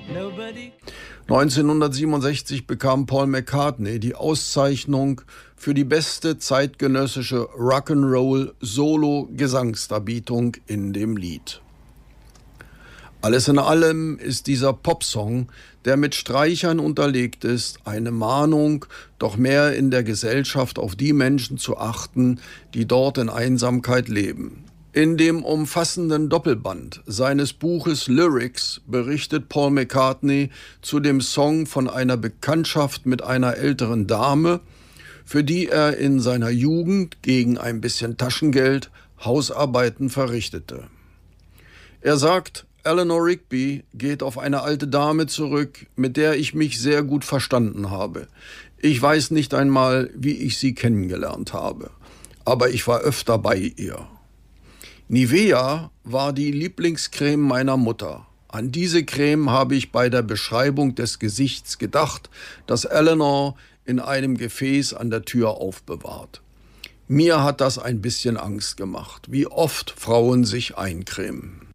Nobody. 1967 bekam Paul McCartney die Auszeichnung für die beste zeitgenössische Rock'n'Roll-Solo-Gesangsdarbietung in dem Lied. Alles in allem ist dieser Popsong, der mit Streichern unterlegt ist, eine Mahnung, doch mehr in der Gesellschaft auf die Menschen zu achten, die dort in Einsamkeit leben. In dem umfassenden Doppelband seines Buches Lyrics berichtet Paul McCartney zu dem Song von einer Bekanntschaft mit einer älteren Dame, für die er in seiner Jugend gegen ein bisschen Taschengeld Hausarbeiten verrichtete. Er sagt, Eleanor Rigby geht auf eine alte Dame zurück, mit der ich mich sehr gut verstanden habe. Ich weiß nicht einmal, wie ich sie kennengelernt habe, aber ich war öfter bei ihr. Nivea war die Lieblingscreme meiner Mutter. An diese Creme habe ich bei der Beschreibung des Gesichts gedacht, das Eleanor in einem Gefäß an der Tür aufbewahrt. Mir hat das ein bisschen Angst gemacht, wie oft Frauen sich eincremen.